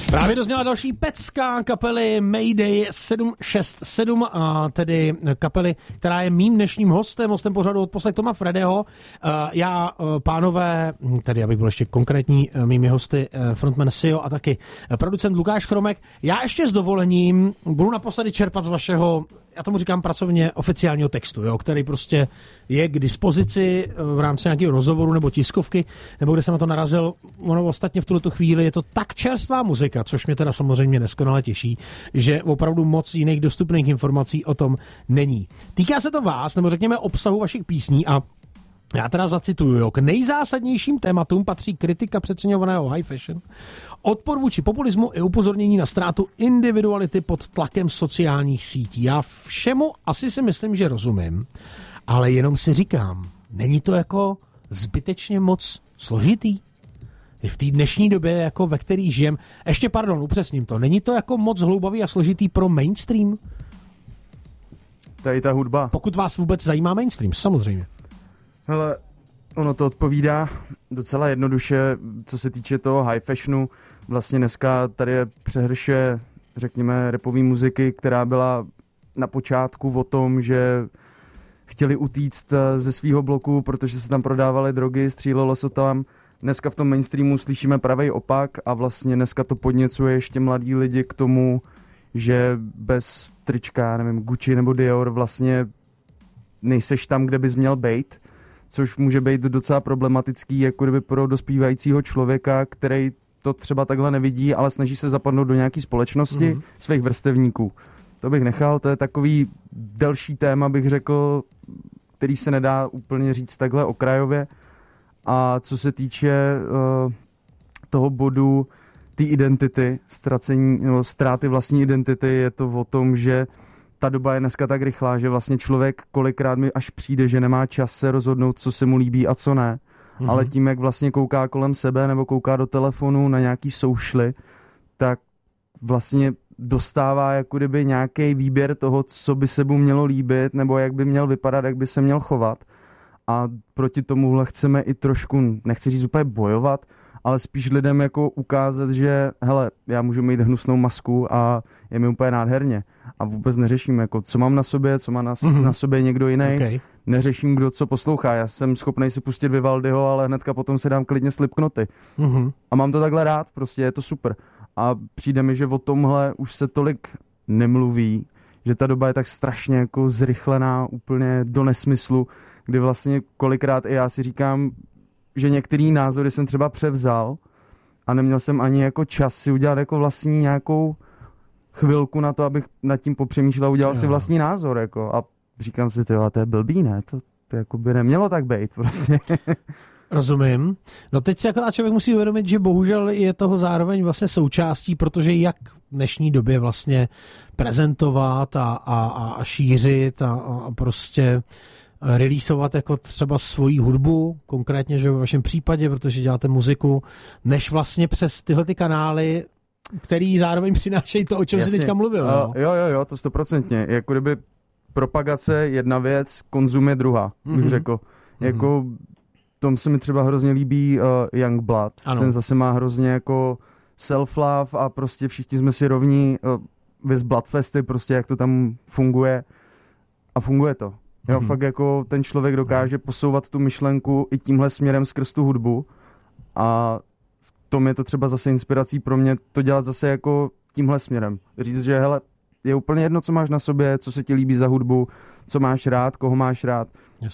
Právě dozněla další pecka kapely Mayday 767, a tedy kapely, která je mým dnešním hostem pořadu Odposlech Toma Fredeho. Já, pánové, tedy abych byl ještě konkrétní, mými hosty frontman Sio a taky producent Lukáš Chromek. Já ještě s dovolením budu naposledy čerpat z vašeho, já tomu říkám pracovně, oficiálního textu, jo, který prostě je k dispozici v rámci nějakého rozhovoru nebo tiskovky, nebo kde jsem na to narazil. Ono ostatně v tuto chvíli je to tak čerstvá muzika, což mě teda samozřejmě neskonale těší, že opravdu moc jiných dostupných informací o tom není. Týká se to vás, nebo řekněme obsahu vašich písní, a já teda zacituju, jo. K nejzásadnějším tématům patří kritika přeceňovaného high fashion, odpor vůči populismu i upozornění na ztrátu individuality pod tlakem sociálních sítí. Já všemu asi si myslím, že rozumím, ale jenom si říkám, není to jako zbytečně moc složitý? V té dnešní době, jako ve který žijem, ještě upřesním to, není to jako moc hloubavý a složitý pro mainstream? Tady ta hudba. Pokud vás vůbec zajímá mainstream, samozřejmě. Hele, ono to odpovídá docela jednoduše, co se týče toho high fashionu. Vlastně dneska tady je přehrše, řekněme, rapové muziky, která byla na počátku o tom, že chtěli utíct ze svého bloku, protože se tam prodávaly drogy, střílelo se tam. Dneska v tom mainstreamu slyšíme pravý opak a vlastně dneska to podněcuje ještě mladí lidi k tomu, že bez trička, nevím, Gucci nebo Dior vlastně nejseš tam, kde bys měl být, což může být docela problematický jako kdyby pro dospívajícího člověka, který to třeba takhle nevidí, ale snaží se zapadnout do nějaké společnosti svých vrstevníků. To bych nechal, to je takový delší téma, bych řekl, který se nedá úplně říct takhle okrajově. A co se týče toho bodu té identity, ztráty vlastní identity, je to o tom, že ta doba je dneska tak rychlá, že vlastně člověk kolikrát mi až přijde, že nemá čas se rozhodnout, co se mu líbí a co ne. Ale tím, jak vlastně kouká kolem sebe nebo kouká do telefonu na nějaký soušly, tak vlastně dostává jako kdyby nějaký výběr toho, co by se mu mělo líbit nebo jak by měl vypadat, jak by se měl chovat. A proti tomuhle chceme i trošku, nechci říct úplně bojovat, ale spíš lidem jako ukázat, že hele, já můžu mít hnusnou masku a je mi úplně nádherně. A vůbec neřeším, jako, co mám na sobě, co má na sobě někdo jiný. Okay. Neřeším, kdo co poslouchá. Já jsem schopnej si pustit Vivaldiho, ale hnedka potom si dám klidně Slipknoty. A mám to takhle rád, prostě je to super. A přijde mi, že o tomhle už se tolik nemluví, že ta doba je tak strašně jako zrychlená úplně do nesmyslu, kdy vlastně kolikrát i já si říkám, že některý názory jsem třeba převzal a neměl jsem ani jako čas si udělat jako vlastní nějakou chvilku na to, abych nad tím popřemýšlel a udělal si vlastní názor. Jako. A říkám si, to je blbý, ne? To jako by nemělo tak být prostě. Rozumím. No teď si akorát člověk musí uvědomit, že bohužel je toho zároveň vlastně součástí, protože jak v dnešní době vlastně prezentovat a šířit a prostě releaseovat jako třeba svoji hudbu, konkrétně, že v vašem případě, protože děláte muziku, než vlastně přes tyhle ty kanály, který zároveň přinášejí to, o čem jsi teďka mluvil. No? Jo, to 100%. Jako kdyby propagace je jedna věc, konzum je druhá, bych řekl. Jako tom se mi třeba hrozně líbí Youngblood. Ano. Ten zase má hrozně jako self-love a prostě všichni jsme si rovní vys Bloodfesty, prostě jak to tam funguje. A funguje to. Jo, fakt jako ten člověk dokáže posouvat tu myšlenku i tímhle směrem skrz tu hudbu a v tom je to třeba zase inspirací pro mě to dělat zase jako tímhle směrem. Říct, že hele, je úplně jedno, co máš na sobě, co se ti líbí za hudbu, co máš rád, koho máš rád.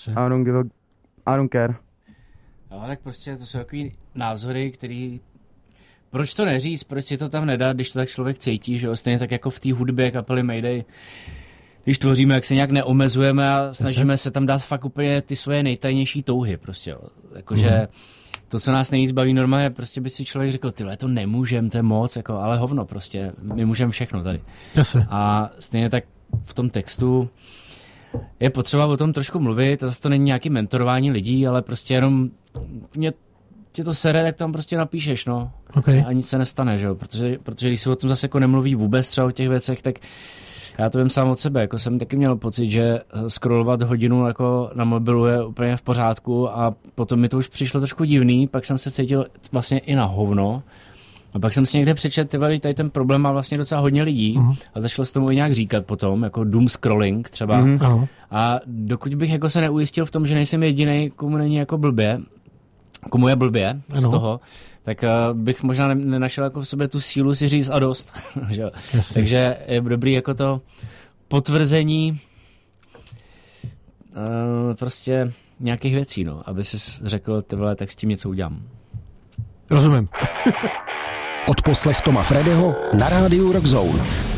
I don't care. No, tak prostě to jsou takový názory, který... Proč to neříct, proč si to tam nedat, když to tak člověk cítí, že jo? Stejně tak jako v té hudbě kapely Mayday, když tvoříme, jak se nějak neomezujeme a snažíme se tam dát fakt úplně ty svoje nejtajnější touhy prostě, jo. Jakože to, co nás nejvíc baví normálně, prostě by si člověk řekl, tyhle, to nemůžem, to je moc, jako, ale hovno prostě, my můžeme všechno tady. A stejně tak v tom textu je potřeba o tom trošku mluvit, a zase to není nějaký mentorování lidí, ale prostě jenom tě to sere, tak tam prostě napíšeš, no. A nic se nestane, že jo, protože když se o tom zase jako nemluví vůbec třeba o těch věcech, tak já to vím sám od sebe, jako jsem taky měl pocit, že scrollovat hodinu jako na mobilu je úplně v pořádku a potom mi to už přišlo trošku divný, pak jsem se cítil vlastně i na hovno A pak jsem si někde přečetl, tady ten problém má vlastně docela hodně lidí a začalo se tomu i nějak říkat potom, jako doom scrolling třeba. A dokud bych jako se neujistil v tom, že nejsem jedinej, komu není jako blbě, komu je blbě z toho, tak bych možná nenašel jako v sobě tu sílu si říct a dost. Takže je dobrý jako to potvrzení prostě nějakých věcí, no, aby si řekl, ty vole, tak s tím něco udělám. Rozumím. Odposlech Toma Fredyho na rádiu Rock Zone.